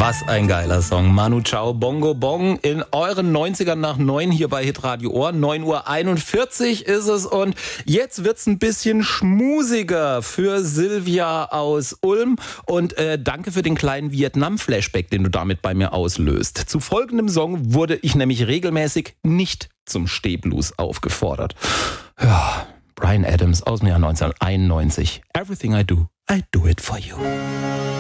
Was ein geiler Song. Manu Chao, Bongo Bong in euren 90ern nach 9 hier bei Hitradio Ohr. 9:41 Uhr ist es und jetzt wird's ein bisschen schmusiger für Silvia aus Ulm und danke für den kleinen Vietnam-Flashback, den du damit bei mir auslöst. Zu folgendem Song wurde ich nämlich regelmäßig nicht zum Stehblues aufgefordert. Ja, Bryan Adams aus dem Jahr 1991. Everything I do it for you.